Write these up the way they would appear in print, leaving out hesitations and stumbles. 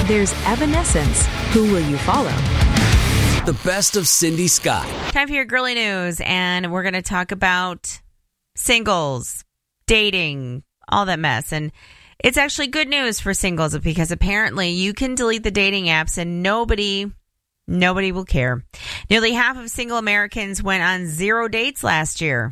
there's Evanescence. Who Will You Follow? The best of Cindy Scott. Time for your girly news, and we're going to talk about singles, dating, all that mess. And it's actually good news for singles because apparently you can delete the dating apps and nobody will care. Nearly half of single Americans went on 0 dates last year.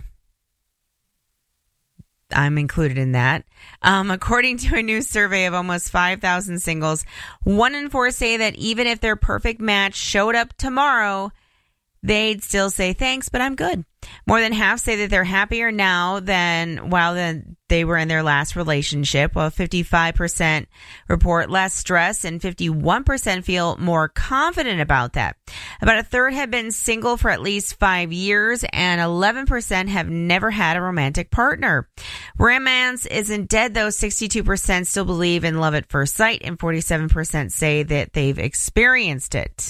I'm included in that. According to a new survey of almost 5,000 singles, 1 in 4 say that even if their perfect match showed up tomorrow, they'd still say thanks, but I'm good. More than half say that they're happier now than while they were in their last relationship, while 55% report less stress and 51% feel more confident about that. About a third have been single for at least 5 years, and 11% have never had a romantic partner. Romance isn't dead, though. 62% still believe in love at first sight, and 47% say that they've experienced it.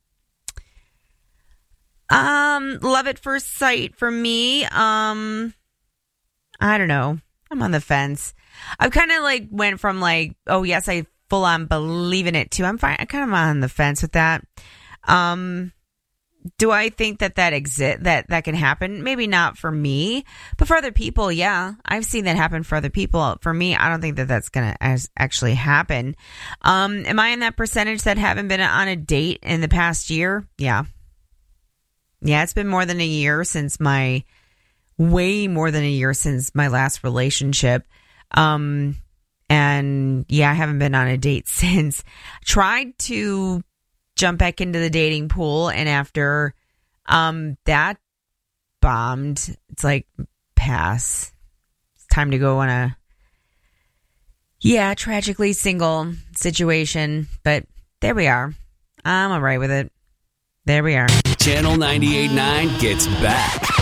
Love at first sight for me. I don't know. I'm on the fence. I've kind of like went from like, oh yes, I full on believe in it too. I'm fine. I kind of on the fence with that. Do I think that exists, that can happen? Maybe not for me, but for other people, yeah. I've seen that happen for other people. For me, I don't think that's going to actually happen. Am I in that percentage that haven't been on a date in the past year? Yeah. Yeah, it's been more than a year since way more than a year since my last relationship. And yeah, I haven't been on a date since. Tried to jump back into the dating pool, and after that bombed, it's like pass. It's time to go on a tragically single situation, but there we are. I'm all right with it. There we are. Channel 98.9 gets back.